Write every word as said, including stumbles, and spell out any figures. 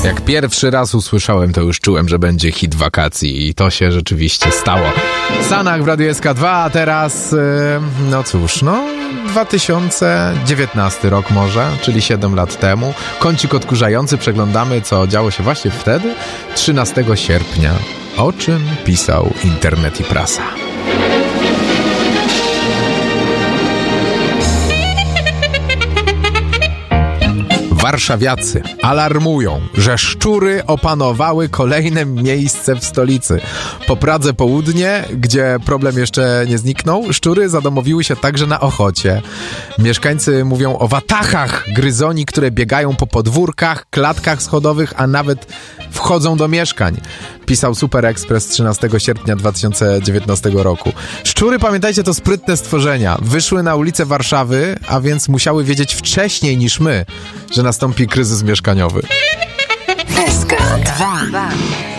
Jak pierwszy raz usłyszałem, to już czułem, że będzie hit wakacji i to się rzeczywiście stało. Sanach w Radiu S K dwa, a teraz, no cóż, no dwa tysiące dziewiętnasty rok może, czyli siedem lat temu. Kącik odkurzający, przeglądamy, co działo się właśnie wtedy, trzynastego sierpnia. O czym pisał internet i prasa. Warszawiacy alarmują, że szczury opanowały kolejne miejsce w stolicy. Po Pradze Południe, gdzie problem jeszcze nie zniknął, szczury zadomowiły się także na Ochocie. Mieszkańcy mówią o watachach gryzoni, które biegają po podwórkach, klatkach schodowych, a nawet wchodzą do mieszkań. Pisał Super Express trzynastego sierpnia dwa tysiące dziewiętnastego roku. Szczury, pamiętajcie, to sprytne stworzenia. Wyszły na ulice Warszawy, a więc musiały wiedzieć wcześniej niż my, że nastąpi kryzys mieszkaniowy. S K dwa.